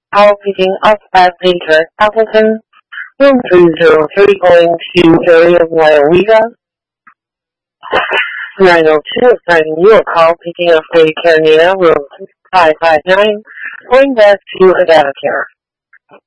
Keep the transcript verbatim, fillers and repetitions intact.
Call picking up at Baker Appleton, room three zero three going to area of Wyomega. nine oh two is signing you a call picking up Bay Carnea, room five five nine, going back to Adaptacare.